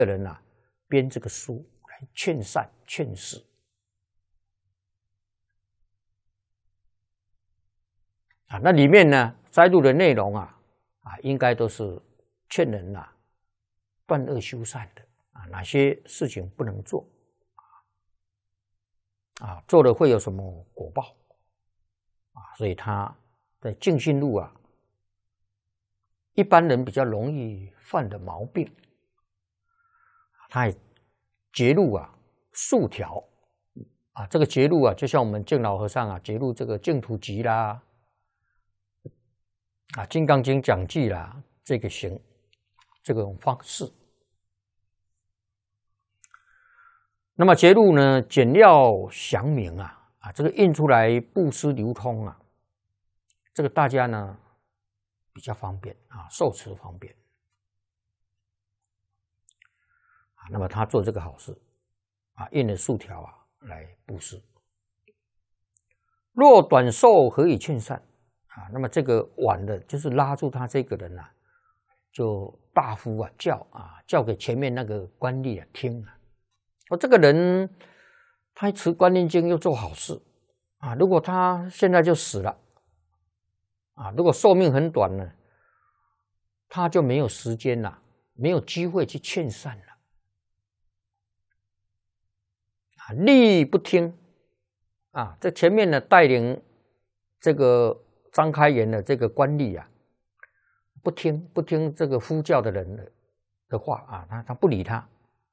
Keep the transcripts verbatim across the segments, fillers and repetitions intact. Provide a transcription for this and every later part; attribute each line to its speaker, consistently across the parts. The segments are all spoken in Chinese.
Speaker 1: 的人啊，编这个书来劝善劝世。啊，那里面呢摘录的内容啊，啊，应该都是劝人啊断恶修善的啊，哪些事情不能做啊，做了会有什么果报啊？所以他在净信录啊，一般人比较容易犯的毛病，他也节录啊数条啊，这个节录啊，就像我们净老和尚啊节录这个净土集啦。啊，《金刚经》讲记啦，这个行这种方式。那么节录呢，简要详明啊，啊，这个印出来布施流通啊，这个大家呢比较方便啊，受持方便啊。那么他做这个好事啊，印了数条啊来布施。若短寿，何以劝善？啊，那么这个晚的，就是拉住他这个人啊，就大呼啊叫啊，叫给前面那个官吏啊听啊。说这个人他持观音经又做好事啊，如果他现在就死了啊，如果寿命很短呢，他就没有时间了，没有机会去劝善了啊，力不听啊，这前面呢带领这个。张开眼的这个官吏啊，不听不听这个呼叫的人的的话啊，他他不理他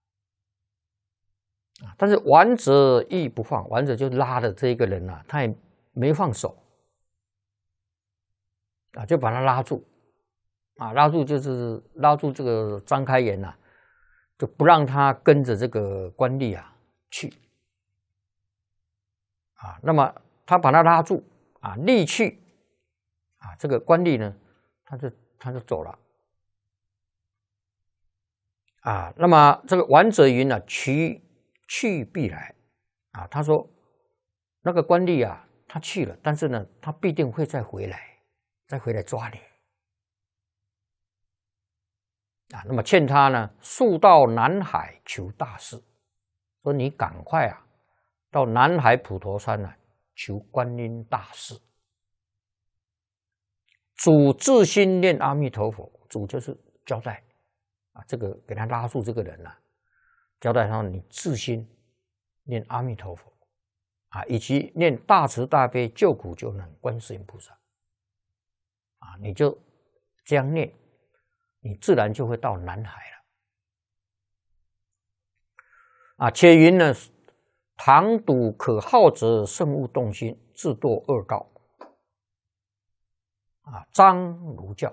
Speaker 1: 啊。但是顽者亦不放，顽者就拉的这个人啊，他也没放手啊，就把他拉住啊，拉住就是拉住这个张开眼呐、啊，就不让他跟着这个官吏啊去啊。那么他把他拉住啊，力去。啊，这个官吏呢，他就他就走了啊。那么这个顽者云呢，去去必来啊。他说那个官吏啊，他去了，但是呢，他必定会再回来，再回来抓你啊。那么劝他呢，速到南海求大事，说你赶快啊，到南海普陀山啊，求观音大事。主自心念阿弥陀佛，主就是交代啊，这个给他拉住这个人啊，交代他你自心念阿弥陀佛啊，以及念大慈大悲救苦救难观世音菩萨啊，你就这样念，你自然就会到南海了啊。且云呢，唐笃可好者，慎勿动心，自堕恶道。啊，张如教，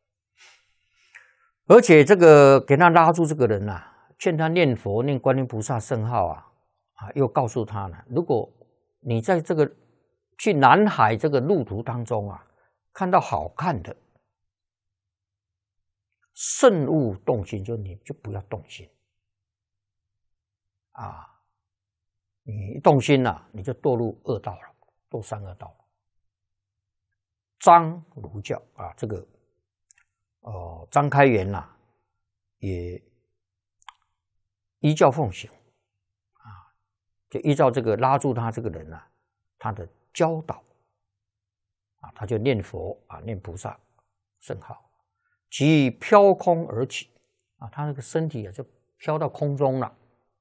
Speaker 1: 而且这个给他拉住这个人啊，劝他念佛、念观音菩萨圣号啊，啊，又告诉他呢，如果你在这个去南海这个路途当中啊，看到好看的，慎勿动心，就你就不要动心啊，你一动心啊，你就堕入恶道了，堕三恶道了。张如教啊，这个哦，张开元呐、啊，也依教奉行啊，就依照这个拉住他这个人啊，他的教导啊，他就念佛啊，念菩萨圣号，即飘空而起啊，他那个身体啊就飘到空中了。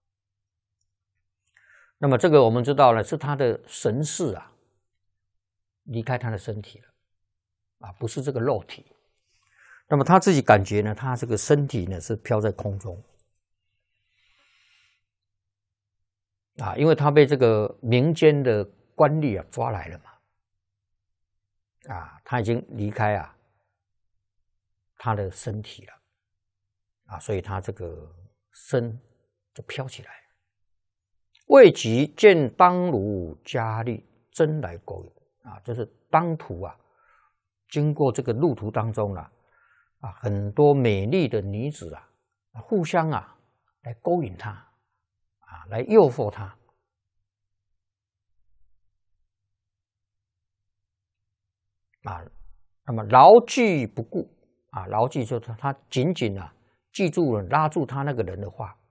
Speaker 1: 那么这个我们知道了，是他的神识啊离开他的身体了。啊，不是这个肉体，那么他自己感觉呢，他这个身体呢是飘在空中，啊，因为他被这个民间的官吏啊抓来了嘛，啊，他已经离开啊他的身体了，啊，所以他这个身就飘起来，未及见当如佳丽真来勾引啊，就是当途啊。经过这个路途当中啊，啊，很多美丽的女子啊，互相啊来勾引他，啊，来诱惑他，啊，那么牢记不顾啊，牢记就是他紧紧啊记住了拉住他那个人的话，